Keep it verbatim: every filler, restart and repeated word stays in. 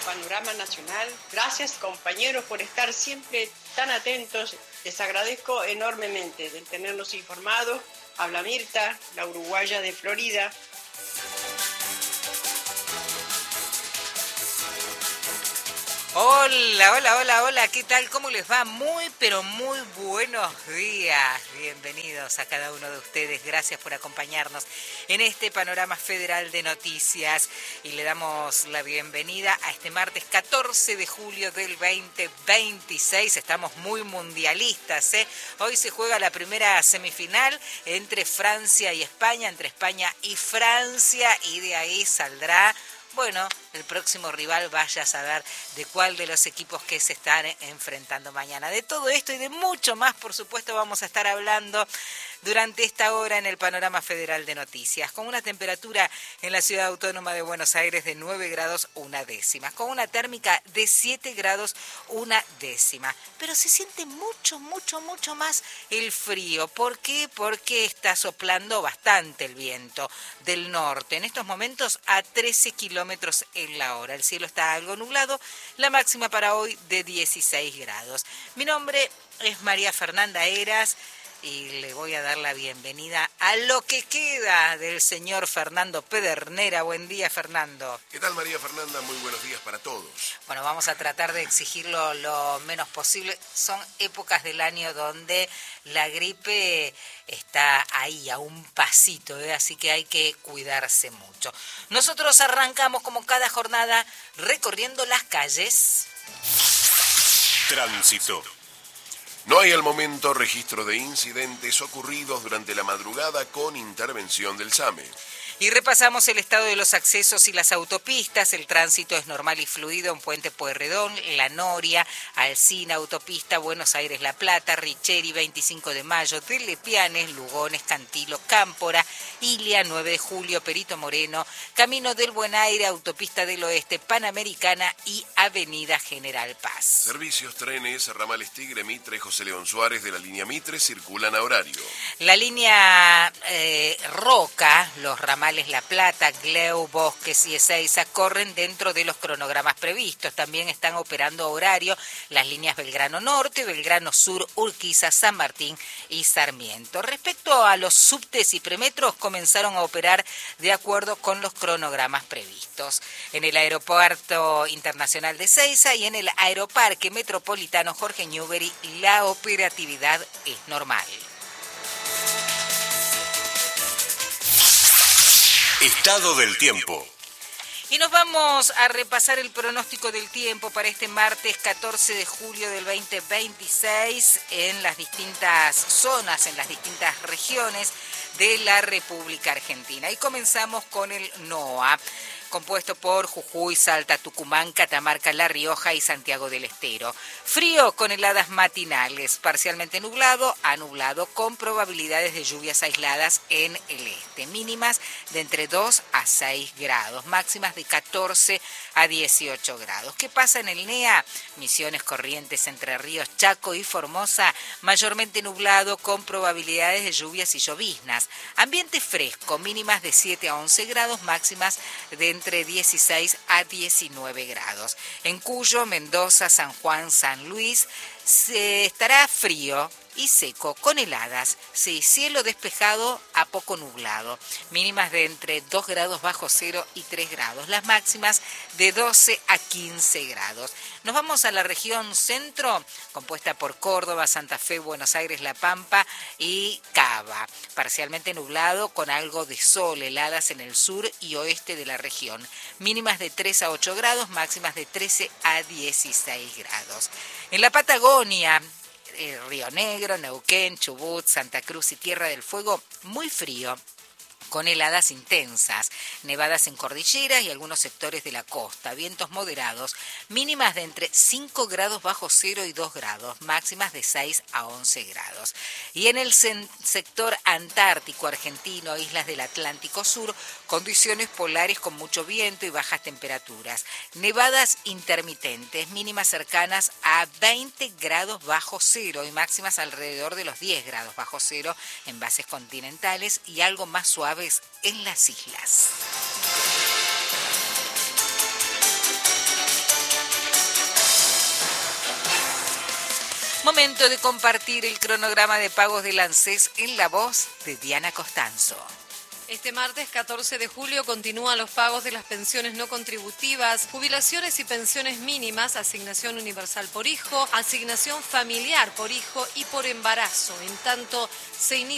Panorama Nacional. Gracias, compañeros, por estar siempre tan atentos. Les agradezco enormemente de tenernos informados. Habla Mirta, la uruguaya de Florida. Hola, hola, hola, hola, ¿qué tal? ¿Cómo les va? Muy, pero muy buenos días. Bienvenidos a cada uno de ustedes. Gracias por acompañarnos en este panorama federal de noticias. Y le damos la bienvenida a este martes catorce de julio del veinte veintiséis. Estamos muy mundialistas, ¿eh? Hoy se juega la primera semifinal entre Francia y España, entre España y Francia. Y de ahí saldrá... Bueno, el próximo rival, vaya a saber de cuál de los equipos que se están enfrentando mañana. De todo esto y de mucho más, por supuesto, vamos a estar hablando durante esta hora en el Panorama Federal de Noticias, con una temperatura en la Ciudad Autónoma de Buenos Aires de nueve grados una décima, con una térmica de siete grados una décima. Pero se siente mucho, mucho, mucho más el frío. ¿Por qué? Porque está soplando bastante el viento del norte. En estos momentos a trece kilómetros en la hora. El cielo está algo nublado. La máxima para hoy de dieciséis grados. Mi nombre es María Fernanda Heras. Y le voy a dar la bienvenida a lo que queda del señor Fernando Pedernera. Buen día, Fernando. ¿Qué tal, María Fernanda? Muy buenos días para todos. Bueno, vamos a tratar de exigirlo lo menos posible. Son épocas del año donde la gripe está ahí, a un pasito, ¿eh? Así que hay que cuidarse mucho. Nosotros arrancamos como cada jornada recorriendo las calles. Tránsito. No hay al momento registro de incidentes ocurridos durante la madrugada con intervención del SAME. Y repasamos el estado de los accesos y las autopistas. El tránsito es normal y fluido en Puente Pueyrredón, La Noria, Alsina, Autopista Buenos Aires-La Plata, Richeri, veinticinco de mayo, de Lepianes, Lugones, Cantilo, Cámpora, Ilia, nueve de julio, Perito Moreno, Camino del Buen Aire, Autopista del Oeste, Panamericana y Avenida General Paz. Servicios, trenes, ramales Tigre, Mitre, José León Suárez de la línea Mitre circulan a horario. La línea eh, Roca, los ramales La Plata, Gleu, Bosques y Ezeiza corren dentro de los cronogramas previstos. También están operando a horario las líneas Belgrano Norte, Belgrano Sur, Urquiza, San Martín y Sarmiento. Respecto a los subtes y premetros, comenzaron a operar de acuerdo con los cronogramas previstos. En el Aeropuerto Internacional de Ezeiza y en el Aeroparque Metropolitano Jorge Newbery, la operatividad es normal. Estado del tiempo. Y nos vamos a repasar el pronóstico del tiempo para este martes catorce de julio del veinte veintiséis en las distintas zonas, en las distintas regiones de la República Argentina. Y comenzamos con el NOA, compuesto por Jujuy, Salta, Tucumán, Catamarca, La Rioja y Santiago del Estero. Frío con heladas matinales, parcialmente nublado a nublado, con probabilidades de lluvias aisladas en el este. Mínimas de entre dos a seis grados, máximas de catorce a dieciocho grados. ¿Qué pasa en el NEA? Misiones, Corrientes, Entre Ríos, Chaco y Formosa, mayormente nublado, con probabilidades de lluvias y lloviznas. Ambiente fresco, mínimas de siete a once grados, máximas de entre dieciséis a diecinueve grados. En Cuyo, Mendoza, San Juan, San Luis, se estará frío y seco, con heladas, sí, cielo despejado a poco nublado, mínimas de entre dos grados bajo cero y tres grados, las máximas de doce a quince grados. Nos vamos a la región centro, compuesta por Córdoba, Santa Fe, Buenos Aires, La Pampa y Cava, parcialmente nublado con algo de sol, heladas en el sur y oeste de la región, mínimas de tres a ocho grados, máximas de trece a dieciséis grados. En la Patagonia, Eh, Río Negro, Neuquén, Chubut, Santa Cruz y Tierra del Fuego, muy frío, con heladas intensas, nevadas en cordilleras y algunos sectores de la costa, vientos moderados, mínimas de entre cinco grados bajo cero y dos grados, máximas de seis a once grados. Y en el sen- sector antártico argentino, islas del Atlántico Sur, condiciones polares con mucho viento y bajas temperaturas, nevadas intermitentes, mínimas cercanas a veinte grados bajo cero y máximas alrededor de los diez grados bajo cero en bases continentales y algo más suaves en las islas. Momento de compartir el cronograma de pagos del ANSES en la voz de Diana Costanzo. Este martes catorce de julio continúan los pagos de las pensiones no contributivas, jubilaciones y pensiones mínimas, asignación universal por hijo, asignación familiar por hijo y por embarazo. En tanto, se inicia